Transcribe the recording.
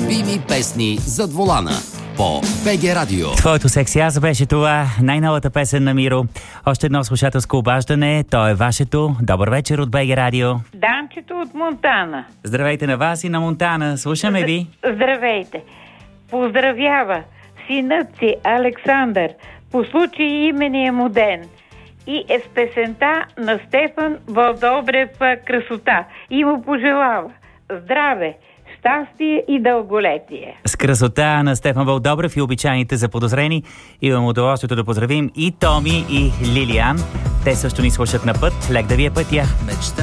любими песни зад волана по БГ Радио. Твоето секси аз беше това, най-новата песен на Миро. Още едно слушателско обаждане, то е вашето. Добър вечер от БГ Радио. Данчето от Монтана. Здравейте на вас и на Монтана, слушаме ви. Здравейте. Поздравява синът си Александър по случай имения му ден. И е с песента на Стефан Вълдобрев "Красота". И му пожелава здраве, щастие и дълголетие. С "Красота" на Стефан Вълдобрев и обичайните заподозрени. Имам удоволствието да поздравим и Томи, и Лилиан. Те също ни слушат на път. Лек да ви е пътя.